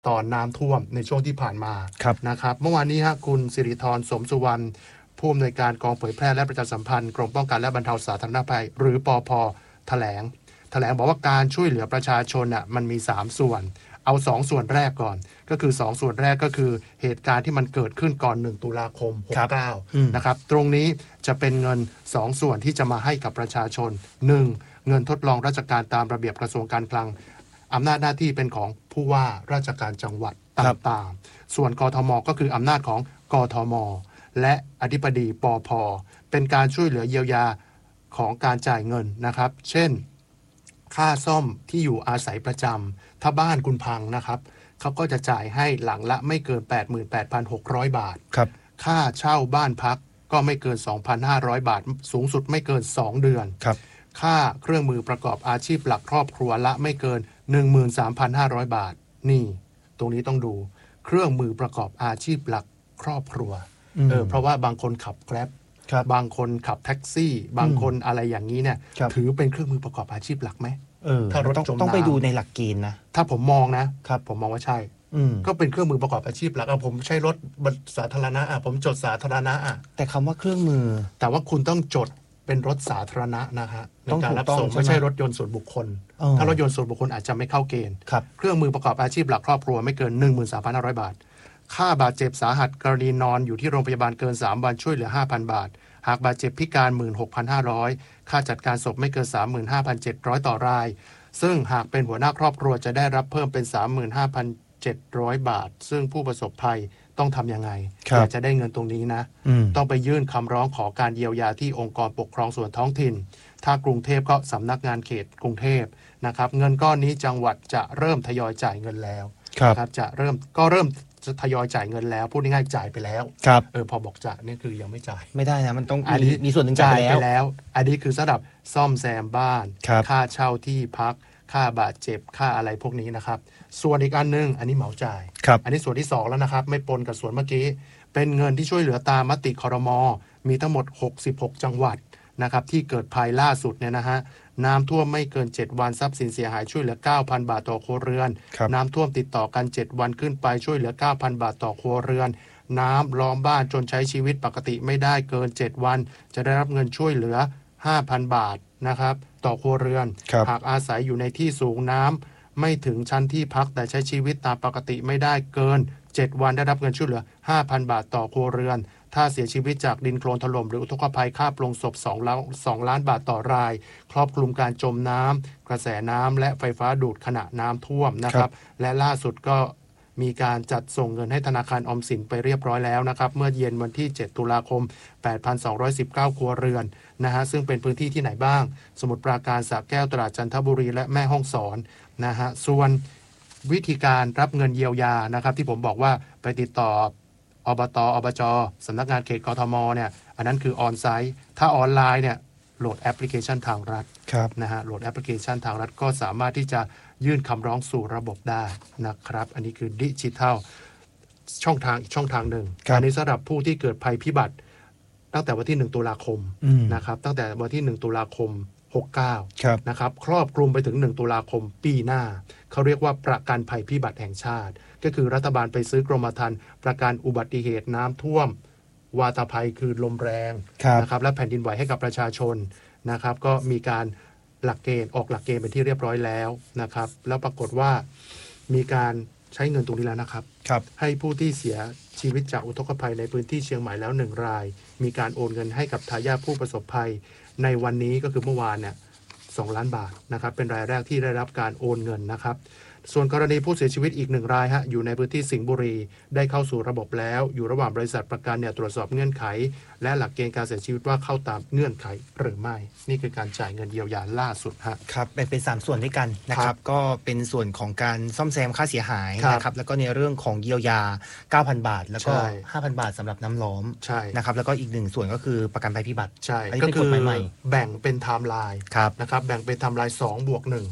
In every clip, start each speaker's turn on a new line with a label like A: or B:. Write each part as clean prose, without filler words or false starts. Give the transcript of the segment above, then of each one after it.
A: ตอนน้ำท่วมในช่วงที่ผ่านมานะครับเมื่อวานนี้คุณสิริธรสมสุวรรณผู้อำนวยการกองเผยแพร่และประชาสัมพันธ์กรมป้องกันและบรรเทาสาธารณภัยหรือปภ.แถลงบอกว่าการช่วยเหลือประชาชนมันมี3ส่วนเอา2ส่วนแรกก่อนก็คือ2ส่วนแรกก็คือเหตุการณ์ที่มันเกิดขึ้นก่อน1ตุลาคม69นะครับตรงนี้จะเป็นเงิน2ส่วนที่จะมาให้กับประชาชน1เงินทดลองราชการตามระเบียบกระทรวงการคลังอำนาจหน้าที่เป็นของผู้ว่าราชการจังหวัดต่างๆส่วนกทมก็คืออำนาจของกทมและอธิบดีปภ.เป็นการช่วยเหลือเยียวยาของการจ่ายเงินนะครับเช่นค่าซ่อมที่อยู่อาศัยประจำถ้าบ้านคุณพังนะครับเขาก็จะจ่ายให้หลังละไม่เกิน 88,600 บาทค่าเช่าบ้านพักก็ไม่เกิน 2,500 บาทสูงสุดไม่เกิน2เดือนค่าเครื่องมือประกอบอาชีพหลักครอบครัวละไม่เกิน 13,500 บาทนี่ตรงนี้ต้องดูเครื่องมือประกอบอาชีพหลักครอบครัวเพราะว่าบางคนขับแกร็บบางคนขับแท็กซี่บางคนอะไรอย่างนี้เนี่ยถือเป็นเครื่องมือประกอบอาชีพหลักไหมถ้ารถจมน้ำต้องไปดูในหลักเกณฑ์นะถ้าผมมองนะผมมองว่าใช่ก็เป็นเครื่องมือประกอบอาชีพหลักผมใช้รถสาธารณะผมจดสาธารณะแต่คำว่าเครื่องมือแต่ว่าคุณต้องจดเป็นรถสาธารณะนะฮะในการรับส่งไม่ใช่รถยนต์ส่วนบุคคลถ้ารถยนต์ส่วนบุคคลอาจจะไม่เข้าเกณฑ์เครื่องมือประกอบอาชีพหลักครอบครัวไม่เกิน 13,500 บาทค่าบาดเจ็บสาหัสกรณีนอนอยู่ที่โรงพยาบาลเกิน3วันช่วยเหลือ 5,000 บาทหากบาดเจ็บพิการ 16,500 ค่าจัดการศพไม่เกิน 35,700 ต่อรายซึ่งหากเป็นหัวหน้าครอบครัวจะได้รับเพิ่มเป็น 35,700 บาทซึ่งผู้ประสบภัยต้องทำยังไงอยากจะได้เงินตรงนี้นะต้องไปยื่นคำร้องขอการเยียวยาที่องค์กรปกครองส่วนท้องถิ่นถ้ากรุงเทพก็สำนักงานเขตกรุงเทพนะครับเงินก้อนนี้จังหวัดจะเริ่มทยอยจ่ายเงินแล้วครับจะเริ่มจะทยอยจ่ายเงินแล้วพูดง่ายๆจ่ายไปแล้วพอบอกจ่ายนี่คือยังไม่จ่ายไม่ได้นะมันต้องมีส่วนหนึ่งจ่ายไปแล้วอันนี้คือสำหรับซ่อมแซมบ้านค่าเช่าที่พักค่าบาดเจ็บค่าอะไรพวกนี้นะครับส่วนอีกอันนึงอันนี้เหมาจ่ายอันนี้ส่วนที่2แล้วนะครับไม่ปนกับส่วนเมื่อกี้เป็นเงินที่ช่วยเหลือตามมติครม.มีทั้งหมด66จังหวัดนะครับที่เกิดภัยล่าสุดเนี่ยนะฮะน้ำท่วมไม่เกิน7วันทรัพย์สินเสียหายช่วยเหลือ 9,000 บาทต่อครัวเรือนน้ำท่วมติดต่อกัน7วันขึ้นไปช่วยเหลือ 9,000 บาทต่อครัวเรือนน้ำล้อมบ้านจนใช้ชีวิตปกติไม่ได้เกิน7วันจะได้รับเงินช่วยเหลือ 5,000 บาทนะครับต่อครัวเรือนหากอาศัยอยู่ในที่สูงน้ำไม่ถึงชั้นที่พักแต่ใช้ชีวิตตามปกติไม่ได้เกิน7วันได้รับเงินช่วยเหลือ 5,000 บาทต่อครัวเรือนถ้าเสียชีวิตจากดินโคลนถล่มหรืออุทกภัยค่าปลงศพ2 ล้านบาทต่อรายครอบคลุมการจมน้ำกระแสน้ำและไฟฟ้าดูดขณะน้ำท่วมนะครับและล่าสุดก็มีการจัดส่งเงินให้ธนาคารออมสินไปเรียบร้อยแล้วนะครับเมื่อเย็นวันที่7ตุลาคม 8,219 ครัวเรือนนะฮะซึ่งเป็นพื้นที่ที่ไหนบ้างสมุทรปราการสระแก้วตราดจันทบุรีและแม่ฮ่องสอนนะฮะส่วนวิธีการรับเงินเยียวยานะครับที่ผมบอกว่าไปติดต่ออบต.อบจ.สำนักงานเขตกทม.เนี่ยอันนั้นคือออนไซต์ถ้าออนไลน์เนี่ยโหลดแอปพลิเคชันทางรัฐนะฮะโหลดแอปพลิเคชันทางรัฐก็สามารถที่จะยื่นคำร้องสู่ระบบได้นะครับอันนี้คือดิจิทัลช่องทางอีกช่องทางหนึ่งอันนี้สำหรับผู้ที่เกิดภัยพิบัติตั้งแต่วันที่1ตุลาคมนะครับตั้งแต่วันที่1ตุลาคม69นะครับครอบคลุมไปถึง1ตุลาคมปีหน้าเขาเรียกว่าประกันภัยพิบัติแห่งชาติก็คือรัฐบาลไปซื้อกรมธรรม์ประกันอุบัติเหตุน้ำท่วมวาตภัยคือลมแรงนะครับและแผ่นดินไหวให้กับประชาชนนะครับก็มีการหลักเกณฑ์ออกหลักเกณฑ์เป็นที่เรียบร้อยแล้วนะครับแล้วปรากฏว่ามีการใช้เงินตรงนี้แล้วนะครับให้ผู้ที่เสียชีวิตจากอุทกภัยในพื้นที่เชียงใหม่แล้ว1รายมีการโอนเงินให้กับทายาทผู้ประสบภัยในวันนี้ก็คือเมื่อวานเนี่ย2 ล้านบาทนะครับเป็นรายแรกที่ได้รับการโอนเงินนะครับส่วนกรณีผู้เสียชีวิตอีก1รายอยู่ในพื้นที่สิงห์บุรีได้เข้าสู่ระบบแล้วอยู่ระหว่างบริษัทประกันเนี่ยตรวจสอบเงื่อนไขและหลักเกณฑ์การเสียชีวิตว่าเข้าตามเงื่อนไขหรือไม่นี่คือการจ่ายเงินเยียวยาล่าสุด
B: ครับแบ่งเป็น3ส่วนด้วยกันนะครับก็เป็นส่วนของการซ่อมแซมค่าเสียหายนะครับแล้วก็ในเรื่องของเยียวยา 9,000 บาทแล้วก็ 5,000 บาทสำหรับน้ำล้อมนะครับแล้วก็อีก1ส่วนก็คือประกันภัยพิบัติ
A: ใช่ก็คือแบ่งเป็นไทม์ไลน์นะครับแบ่งเป็นไทม์ไลน์2+1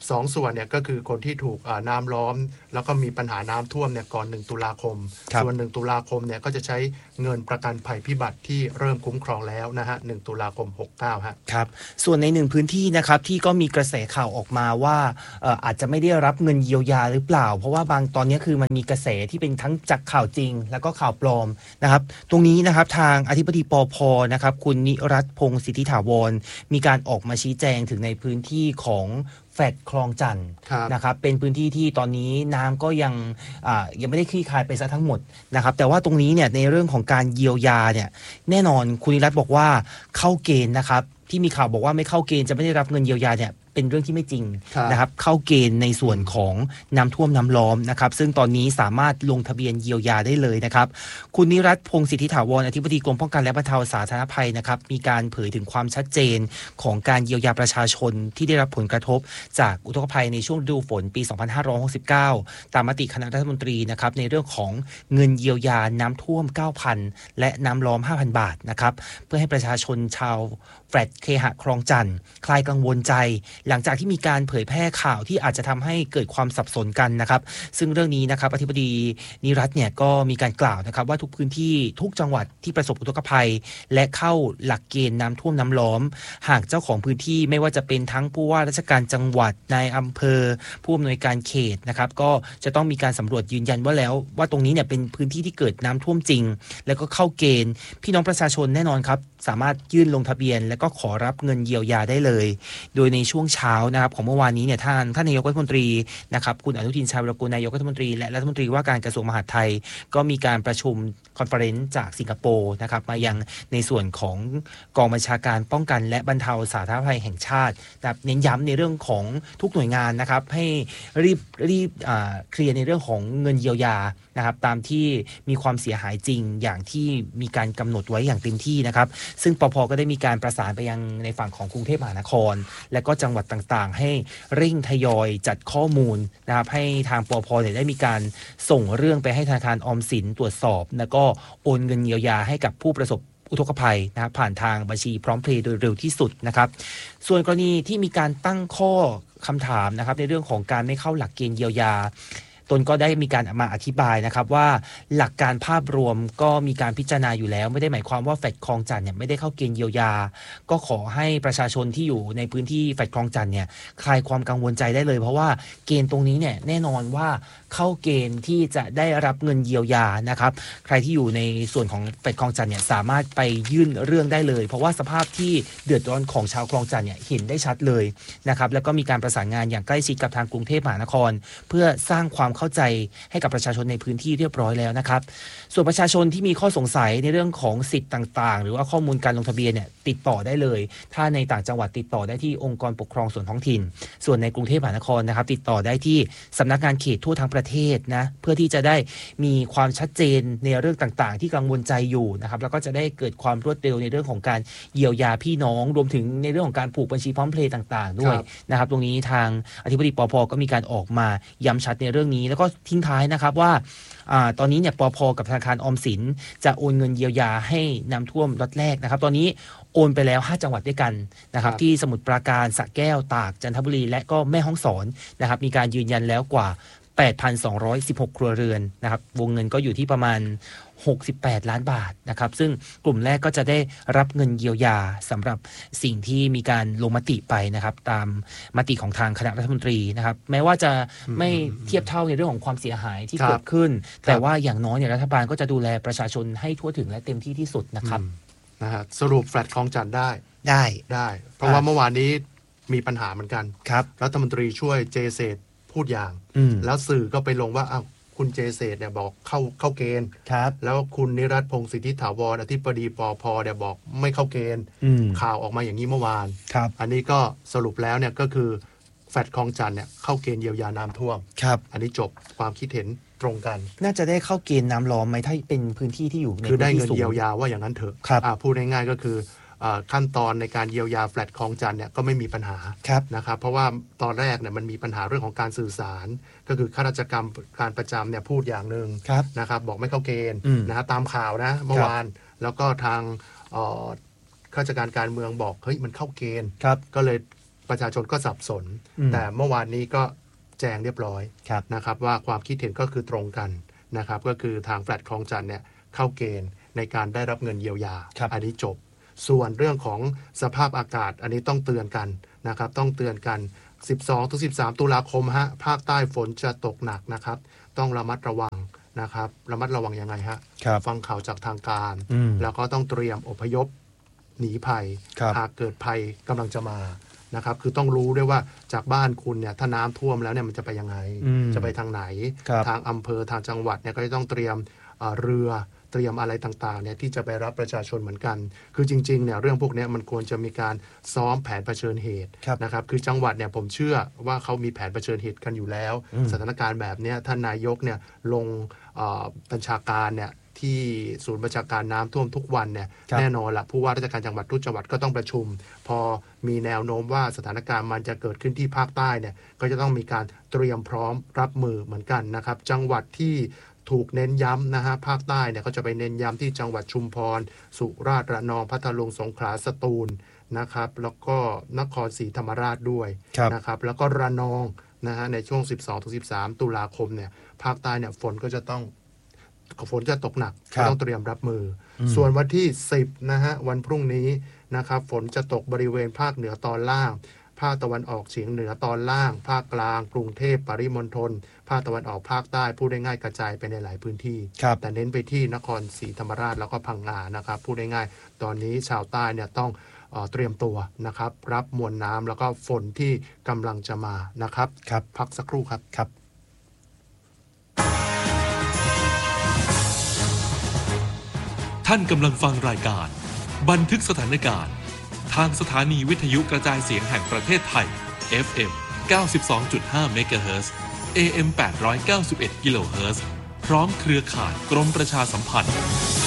A: 2ส่วนเนี่ยก็คือคนที่ถูกน้ำล้อมแล้วก็มีปัญหาน้ำท่วมเนี่ยก่อน1ตุลาคมส่วน1ตุลาคมเนี่ยก็จะใช้เงินประกันภัยพิบัติที่เริ่มคุ้มครองแล้วนะฮะ1ตุลาคม69ฮะ
B: ครับส่วนใน1พื้นที่นะครับที่ก็มีกระแสข่าวออกมาว่าอาจจะไม่ได้รับเงินเยียวยาหรือเปล่าเพราะว่าบางตอนนี้คือมันมีกระแสที่เป็นทั้งจากข่าวจริงแล้วก็ข่าวปลอมนะครับตรงนี้นะครับทางอธิบดีปภ.นะครับคุณนิรัตน์พงศ์สิทธิถาวรมีการออกมาชี้แจงถึงในพื้นที่ของแฟลตคลองจันทร์นะครับเป็นพื้นที่ที่ตอนนี้น้ำก็ยังไม่ได้คลี่คลายไปซะทั้งหมดนะครับแต่ว่าตรงนี้เนี่ยในเรื่องของการเยียวยาเนี่ยแน่นอนคุณนิรัตน์บอกว่าเข้าเกณฑ์นะครับที่มีข่าวบอกว่าไม่เข้าเกณฑ์จะไม่ได้รับเงินเยียวยาเนี่ยเป็นเรื่องที่ไม่จริงนะครับเข้าเกณฑ์ในส่วนของน้ำท่วมน้ำล้อมนะครับซึ่งตอนนี้สามารถลงทะเบียนเยียวยาได้เลยนะครับคุณนิรัตน์พงศ์สิทธิถาวรอธิบดีกรมป้องกันและบรรเทาสาธารณภัยนะครับมีการเผยถึงความชัดเจนของการเยียวยาประชาชนที่ได้รับผลกระทบจากอุทกภัยในช่วงฤดูฝนปี2569ตามมติคณะรัฐมนตรีนะครับในเรื่องของเงินเยียวยาน้ำท่วม 9,000 และน้ำล้อม 5,000 บาทนะครับเพื่อให้ประชาชนชาวแฟลตเคหะคลองจันทร์คลายกังวลใจหลังจากที่มีการเผยแพร่ข่าวที่อาจจะทำให้เกิดความสับสนกันนะครับซึ่งเรื่องนี้นะครับอธิบดีนิรัตน์เนี่ยก็มีการกล่าวนะครับว่าทุกพื้นที่ทุกจังหวัดที่ประสบอุทกภัยและเข้าหลักเกณฑ์น้ำท่วมน้ำล้อมหากเจ้าของพื้นที่ไม่ว่าจะเป็นทั้งผู้ว่าราชการจังหวัดนายอำเภอผู้อำนวยการเขตนะครับก็จะต้องมีการสำรวจยืนยันว่าตรงนี้เนี่ยเป็นพื้นที่ที่เกิดน้ำท่วมจริงแล้วก็เข้าเกณฑ์พี่น้องประชาชนแน่นอนครับสามารถยื่นลงทะเบียนและก็ขอรับเงินเยียวยาได้เลยโดยในช่วงเช้านะครับของเมื่อวานนี้เนี่ยท่านนายกรัฐมนตรีนะครับคุณอนุทินชาญวิรากูลนายกรัฐมนตรีและรัฐมนตรีว่าการกระทรวงมหาดไทยก็มีการประชุมคอนเฟอเรนซ์จากสิงคโปร์นะครับมายังในส่วนของกองบัญชาการป้องกันและบรรเทาสาธารณภัยแห่งชาตินะครับเน้นย้ำในเรื่องของทุกหน่วยงานนะครับให้รีบเคลียร์ในเรื่องของเงินเยียวยานะครับตามที่มีความเสียหายจริงอย่างที่มีการกำหนดไว้อย่างเต็มที่นะครับซึ่งปภ.ก็ได้มีการประสานไปยังในฝั่งของกรุงเทพมหานครและก็จังหวัดต่างๆให้เร่งทยอยจัดข้อมูลนะครับให้ทางปภ.เนี่ยได้มีการส่งเรื่องไปให้ธนาคารออมสินตรวจสอบแล้วก็โอนเงินเยียวยาให้กับผู้ประสบอุทกภัยนะครับผ่านทางบัญชีพร้อมเพย์โดยเร็วที่สุดนะครับส่วนกรณีที่มีการตั้งข้อคำถามนะครับในเรื่องของการไม่เข้าหลักเกณฑ์เยียวยาตนก็ได้มีการมาอธิบายนะครับว่าหลักการภาพรวมก็มีการพิจารณาอยู่แล้วไม่ได้หมายความว่าแฟลตคลองจันทร์เนี่ยไม่ได้เข้าเกณฑ์เยียวยาก็ขอให้ประชาชนที่อยู่ในพื้นที่แฟลตคลองจันทร์เนี่ยคลายความกังวลใจได้เลยเพราะว่าเกณฑ์ตรงนี้เนี่ยแน่นอนว่าเข้าเกณฑ์ที่จะได้รับเงินเยียวยานะครับใครที่อยู่ในส่วนของแฟลตคลองจันทร์เนี่ยสามารถไปยื่นเรื่องได้เลยเพราะว่าสภาพที่เดือดร้อนของชาวคลองจันทร์เนี่ยเห็นได้ชัดเลยนะครับแล้วก็มีการประสานงานอย่างใกล้ชิดกับทางกรุงเทพมหานครเพื่อสร้างความเข้าใจให้กับประชาชนในพื้นที่เรียบร้อยแล้วนะครับส่วนประชาชนที่มีข้อสงสัยในเรื่องของสิทธิ์ต่างๆหรือว่าข้อมูลการลงทะเบียนเนี่ยติดต่อได้เลยถ้าในต่างจังหวัดติดต่อได้ที่องค์กรปกครองส่วนท้องถิ่นส่วนในกรุงเทพมหานครนะครับติดต่อได้ที่สำนักงานเขตทั่วทั้งประเทศนะเพื่อที่จะได้มีความชัดเจนในเรื่องต่างๆที่กังวลใจอยู่นะครับแล้วก็จะได้เกิดความรวดเร็วในเรื่องของการเยียวยาพี่น้องรวมถึงในเรื่องของการผูกบัญชีพร้อมเพลย์ต่างๆด้วยนะครับตรงนี้ทางอธิบดีปภ.ก็มีการออกมาย้ำชัดในเรื่องนี้แล้วก็ทิ้งท้ายนะครับว่าตอนนี้เนี่ยปภ.กับธนาคารออมสินจะโอนเงินเยียวยาให้น้ำท่วมล็อตแรกนะครับตอนนี้โอนไปแล้ว5จังหวัดด้วยกันนะครับที่สมุทรปราการสระแก้วตากจันทบุรีและก็แม่ฮ่องสอนนะครับมีการยืนยันแล้วกว่า 8,216 ครัวเรือนนะครับวงเงินก็อยู่ที่ประมาณ68ล้านบาทนะครับซึ่งกลุ่มแรกก็จะได้รับเงินเยียวยาสำหรับสิ่งที่มีการลงมติไปนะครับตามมติของทางคณะรัฐมนตรีนะครับแม้ว่าจะไม่เทียบเท่าในเรื่องของความเสียหายที่เกิดขึ้นแต่ว่าอย่างน้อยเนี่ยรัฐบาลก็จะดูแลประชาชนให้ทั่วถึงและเต็มที่ที่สุดนะครับ
A: นะฮะสรุปแฟลตคลองจันทร์
B: ได้
A: เพราะว่าเมื่อวานนี้มีปัญหาเหมือนกัน
B: ครับ
A: รัฐมนตรีช่วยเจเศษพูดอย่างแล้วสื่อก็ไปลงว่าอ้าวคุณเจเศษเนี่ยบอกเข้าเกณฑ์แล้วคุณนิรัตน์พงศ์สิทธิถาวรอธิบดีปภ.เนี่ยบอกไม่เข้าเกณฑ์ข่าวออกมาอย่างนี้เมื่อวานอันนี้ก็สรุปแล้วเนี่ยก็คือแฟลตคลองจันทร์เนี่ยเข้าเกณฑ์เยียวยาน้ำท่วมอันนี้จบความคิดเห็นตรงกัน
B: น่าจะได้เข้าเกณฑ์น้ำล้อมไหมถ้าเป็นพื้นที่ที่อยู่ใน
A: คือได้เงินเยียวยาว่าอย่างนั้นเถอะพูดง่ายๆก็คือขั้นตอนในการเยียวยาแฟลตคลองจันทร์เนี่ยก็ไม่มีปัญหานะครับเพราะว่าตอนแรกเนี่ยมันมีปัญหาเรื่องของการสื่อสารก็คือข้าราชการประจำเนี่ยพูดอย่างหนึ่งนะครับบอกไม่เข้าเกณฑ์นะฮะตามข่าวนะเมื่อวานแล้วก็ทางข้าราชการเมืองบอกเฮ้ยมันเข้าเกณฑ์ก็เลยประชาชนก็สับสนแต่เมื่อวานนี้ก็แจ้งเรียบร้อยนะครับว่าความคิดเห็นก็คือตรงกันนะครับก็คือทางแฟลตคลองจันทน์เนี่ยเข้าเกณฑ์ในการได้รับเงินเยียวยาอันนี้จบส่วนเรื่องของสภาพอากาศอันนี้ต้องเตือนกันนะครับต้องเตือนกัน 12-13 ตุลาคมฮะภาคใต้ฝนจะตกหนักนะครับต้องระมัดระวังนะครับระมัดระวังยังไงฮะฟังข่าวจากทางการแล้วก็ต้องเตรียมอพยพหนีภัยหากเกิดภัยกำลังจะมานะครับคือต้องรู้ด้วยว่าจากบ้านคุณเนี่ยถ้าน้ำท่วมแล้วเนี่ยมันจะไปยังไงจะไปทางไหนทางอำเภอทางจังหวัดเนี่ยก็จะต้องเตรียมเรือเตรียมอะไรต่างๆเนี่ยที่จะไปรับประชาชนเหมือนกันคือจริงๆเนี่ยเรื่องพวกนี้มันควรจะมีการซ้อมแผนเผชิญเหตุนะครับคือจังหวัดเนี่ยผมเชื่อว่าเขามีแผนเผชิญเหตุกันอยู่แล้วสถานการณ์แบบนี้ท่านนายกเนี่ยลงบัญชาการเนี่ยที่ศูนย์บัญชาการน้ำท่วมทุกวันเนี่ยแน่นอนละผู้ว่าราชการจังหวัดทุกจังหวัดก็ต้องประชุมพอมีแนวโน้มว่าสถานการณ์มันจะเกิดขึ้นที่ภาคใต้เนี่ยก็จะต้องมีการเตรียมพร้อมรับมือเหมือนกันนะครับจังหวัดที่ถูกเน้นย้ำนะฮะภาคใต้เนี่ยก็จะไปเน้นย้ำที่จังหวัดชุมพรสุราษฎร์ระนองพัทลุงสงขลาสตูลนะครับแล้วก็นครศรีธรรมราชด้วยนะครับแล้วก็ระนองนะฮะในช่วง 12-13 ตุลาคมเนี่ยภาคใต้เนี่ยฝนจะตกหนักก็ต้องเตรียมรับมือส่วนวันที่10นะฮะวันพรุ่งนี้นะครับฝนจะตกบริเวณภาคเหนือตอนล่างภาคตะวันออกเฉียงเหนือตอนล่างภาคกลางกรุงเทพปริมณฑลภาคตะวันออกภาคใต้พูดได้ง่ายกระจายไปในหลายพื้นที่แต่เน้นไปที่นครศรีธรรมราชแล้วก็พังงานะครับพูดได้ง่ายตอนนี้ชาวใต้เนี่ยต้องเตรียมตัวนะครับรับมวลน้ำแล้วก็ฝนที่กำลังจะมานะครับพักสักครู่ครับ
C: ท่านกำลังฟังรายการบันทึกสถานการณ์ทางสถานีวิทยุกระจายเสียงแห่งประเทศไทย FM 92.5 เมกะเฮิรตซ์ AM 891 กิโลเฮิรตซ์พร้อมเครือข่ายกรมประชาสัมพันธ์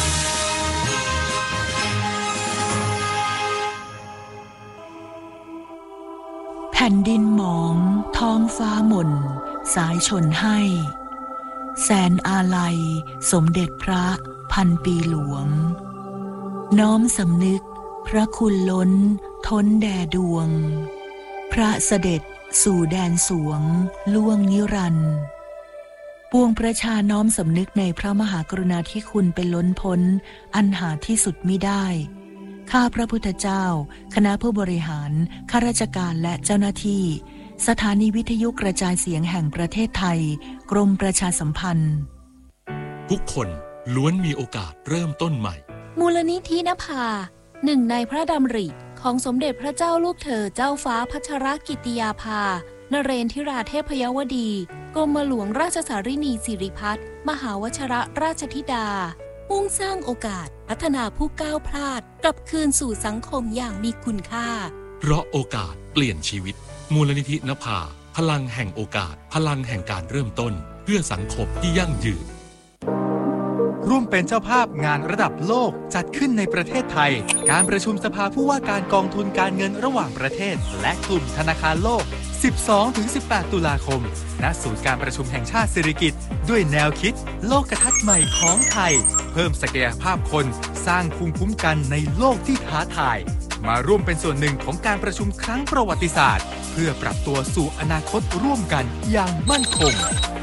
D: แผ่นดินหมองท้องฟ้าหม่นสายชนให้แสนอาลัยสมเด็จพระพันปีหลวงน้อมสำนึกพระคุณล้นท้นแด่ดวงพระเสด็จสู่แดนสวงล่วงนิรันดร์ปวงประชาน้อมสำนึกในพระมหากรุณาธิคุณเป็นล้นพ้นอันหาที่สุดมิได้ข้าพระพุทธเจ้าคณะผู้บริหารข้าราชการและเจ้าหน้าที่สถานีวิทยุกระจายเสียงแห่งประเทศไทยกรมประชาสัมพันธ์
C: ทุกคนล้วนมีโอกาสเริ่มต้นใหม่
E: มูลนิธินภาหนึ่งในพระดำริของสมเด็จพระเจ้าลูกเธอเจ้าฟ้าพัชรกิติยาภานเรนทิราเทพยวดีกรมหลวงราชสารินีสิริพัฒน์มหาวชรราชธิดามุ่งสร้างโอกาสพัฒนาผู้ก้าวพลาดกลับคืนสู่สังคมอย่างมีคุณค่า
C: เพราะโอกาสเปลี่ยนชีวิตมูลนิธินภาพลังแห่งโอกาสพลังแห่งการเริ่มต้นเพื่อสังคมที่ยั่งยืน
F: ร่วมเป็นเจ้าภาพงานระดับโลกจัดขึ้นในประเทศไทยการประชุมสภาผู้ว่าการกองทุนการเงินระหว่างประเทศและกลุ่มธนาคารโลก 12-18 ตุลาคมณศูนย์การประชุมแห่งชาติสิริกิติ์ด้วยแนวคิดโลกทัศน์ใหม่ของไทยเพิ่มศักยภาพคนสร้างภูมิคุ้มกันในโลกที่ท้าทายมาร่วมเป็นส่วนหนึ่งของการประชุมครั้งประวัติศาสตร์เพื่อปรับตัวสู่อนาคตร่วมกันอย่างมั่นคง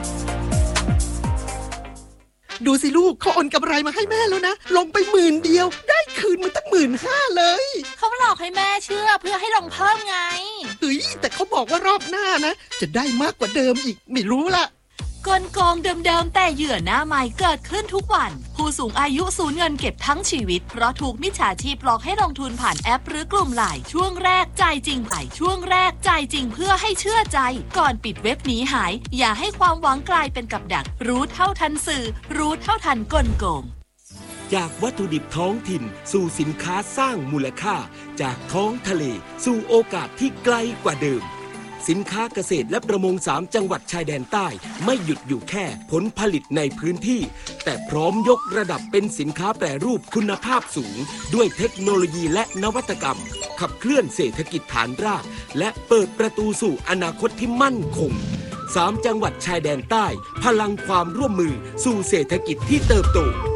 G: ดูสิลูกเขาโอนกำไรมาให้แม่แล้วนะลงไป10,000เดียวได้คืนมาตั้ง15,000เลย
E: เขาหลอกให้แม่เชื่อเพื่อให้ลงเพิ่มไง
G: แต่เขาบอกว่ารอบหน้านะจะได้มากกว่าเดิมอีกไม่รู้ละ
E: กลโกงเดิมๆแต่เหยื่อหน้าใหม่เกิดขึ้นทุกวันผู้สูงอายุสูญเงินเก็บทั้งชีวิตเพราะถูกมิจฉาชีพหลอกให้ลงทุนผ่านแอปหรือกลุ่มไลน์ช่วงแรกจ่ายจริงช่วงแรกจ่ายจริงเพื่อให้เชื่อใจก่อนปิดเว็บหนีหายอย่าให้ความหวังกลายเป็นกับดักรู้เท่าทันสื่อรู้เท่าทันกลโกง
H: จากวัตถุดิบท้องถิ่นสู่สินค้าสร้างมูลค่าจากท้องทะเลสู่โอกาสที่ไกลกว่าเดิมสินค้าเกษตรและประมง3จังหวัดชายแดนใต้ไม่หยุดอยู่แค่ผลผลิตในพื้นที่แต่พร้อมยกระดับเป็นสินค้าแปรรูปคุณภาพสูงด้วยเทคโนโลยีและนวัตกรรมขับเคลื่อนเศรษฐกิจฐานรากและเปิดประตูสู่อนาคตที่มั่นคง3จังหวัดชายแดนใต้พลังความร่วมมือสู่เศรษฐกิจที่เติบโต